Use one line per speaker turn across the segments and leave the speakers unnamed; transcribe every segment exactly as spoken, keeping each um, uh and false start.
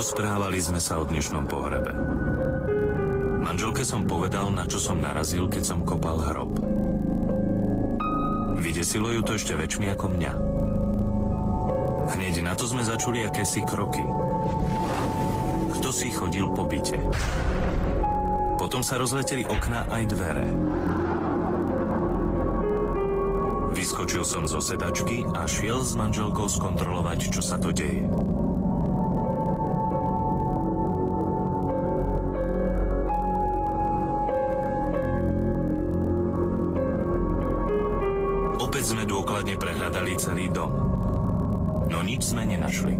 Rozprávali sme sa o dnešnom pohrebe. Manželke som povedal, na čo som narazil, keď som kopal hrob. Vydesilo ju to ešte väčšmi ako mňa. Hneď na to sme začuli akési kroky. Kto si chodil po byte. Potom sa rozleteli okná aj dvere. Vyskočil som zo sedačky a šiel s manželkou skontrolovať, čo sa to deje. Opäť sme dôkladne prehľadali celý dom. No nič sme nenašli.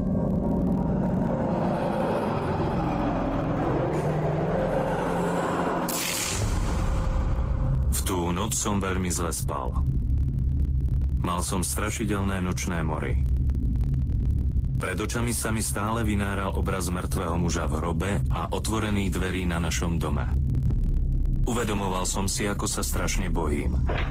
V tú noc som veľmi zle spal. Mal som strašidelné nočné mory. Pred očami sa mi stále vynáral obraz mŕtvého muža v hrobe a otvorených dverí na našom dome. Uvedomoval som si, ako sa strašne bojím.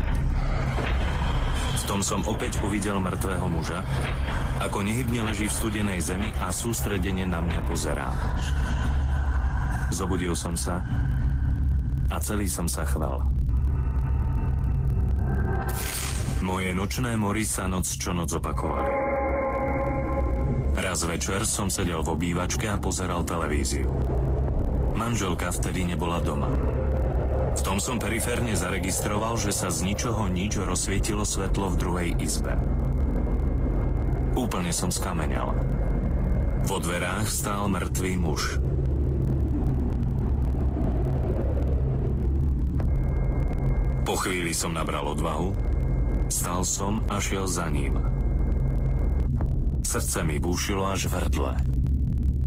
V tom som opäť uvidel mŕtvého muža, ako nehybne leží v studenej zemi a sústredene na mňa pozerá. Zobudil som sa a celý som sa chvel. Moje nočné mory sa noc čo noc opakovali. Raz večer som sedel v obývačke a pozeral televíziu. Manželka vtedy nebola doma. V tom som periférne zaregistroval, že sa z ničoho nič rozsvietilo svetlo v druhej izbe. Úplne som skamenel. Vo dverách stál mŕtvý muž. Po chvíli som nabral odvahu, stal som a šiel za ním. Srdce mi búšilo až v hrdle.